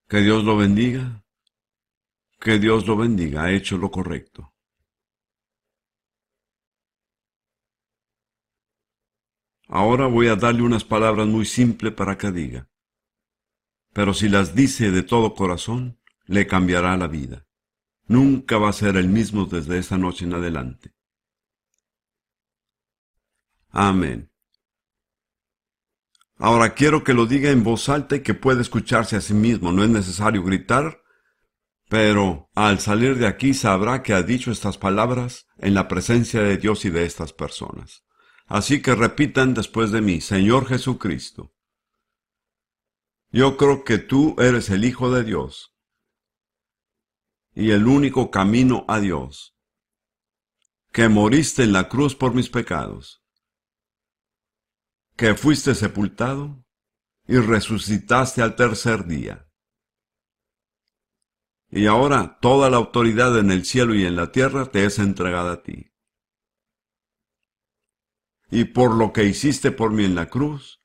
Que Dios lo bendiga. Que Dios lo bendiga. Ha hecho lo correcto. Ahora voy a darle unas palabras muy simples para que diga. Pero si las dice de todo corazón, le cambiará la vida. Nunca va a ser el mismo desde esta noche en adelante. Amén. Ahora quiero que lo diga en voz alta y que pueda escucharse a sí mismo. No es necesario gritar, pero al salir de aquí sabrá que ha dicho estas palabras en la presencia de Dios y de estas personas. Así que repitan después de mí: Señor Jesucristo, yo creo que tú eres el Hijo de Dios y el único camino a Dios, que moriste en la cruz por mis pecados, que fuiste sepultado y resucitaste al tercer día. Y ahora toda la autoridad en el cielo y en la tierra te es entregada a ti. Y por lo que hiciste por mí en la cruz,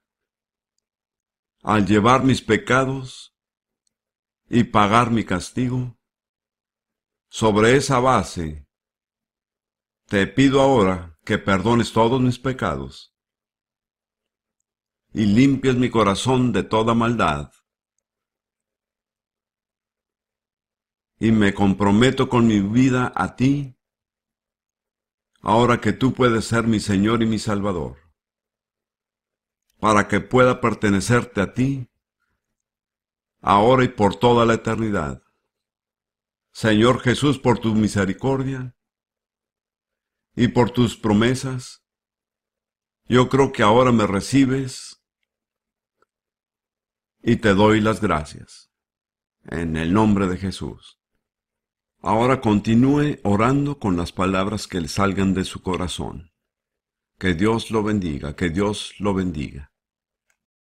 al llevar mis pecados y pagar mi castigo, sobre esa base te pido ahora que perdones todos mis pecados y limpies mi corazón de toda maldad. Y me comprometo con mi vida a ti, ahora que tú puedes ser mi Señor y mi Salvador, para que pueda pertenecerte a ti, ahora y por toda la eternidad. Señor Jesús, por tu misericordia y por tus promesas, yo creo que ahora me recibes y te doy las gracias. En el nombre de Jesús. Ahora continúe orando con las palabras que le salgan de su corazón. Que Dios lo bendiga, que Dios lo bendiga.